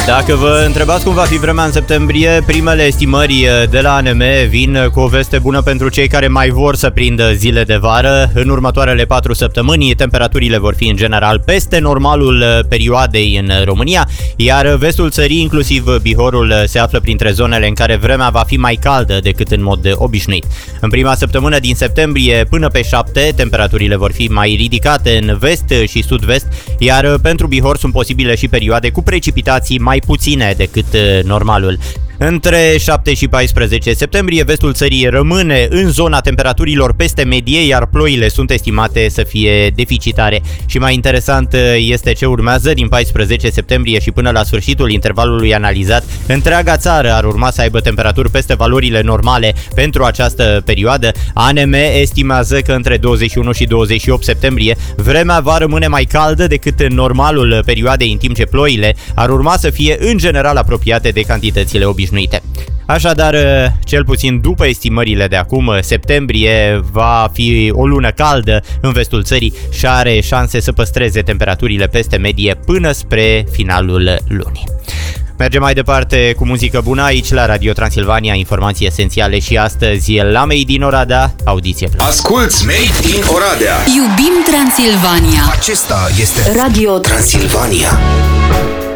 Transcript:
Dacă vă întrebați cum va fi vremea în septembrie, primele estimări de la ANM vin cu o veste bună pentru cei care mai vor să prindă zile de vară. În următoarele 4 săptămâni, temperaturile vor fi în general peste normalul perioadei în România, iar vestul țării, inclusiv Bihorul, se află printre zonele în care vremea va fi mai caldă decât în mod obișnuit. În prima săptămână din septembrie până pe 7, temperaturile vor fi mai ridicate în vest și sud-vest, iar pentru Bihor sunt posibile și perioade cu precipitații mai puține decât normalul. Între 7 și 14 septembrie, vestul țării rămâne în zona temperaturilor peste medie, iar ploile sunt estimate să fie deficitare. Și mai interesant este ce urmează din 14 septembrie și până la sfârșitul intervalului analizat. Întreaga țară ar urma să aibă temperaturi peste valorile normale pentru această perioadă. ANM estimează că între 21 și 28 septembrie vremea va rămâne mai caldă decât în normalul perioadei, în timp ce ploile ar urma să fie în general apropiate de cantitățile obișnuite. Așadar, cel puțin după estimările de acum, septembrie va fi o lună caldă în vestul țării și are șanse să păstreze temperaturile peste medie până spre finalul lunii. Mergem mai departe cu muzică bună aici la Radio Transilvania, informații esențiale și astăzi la Made in Oradea, audiție plăcută. Asculți Made in Oradea. Iubim Transilvania. Acesta este Radio Transilvania.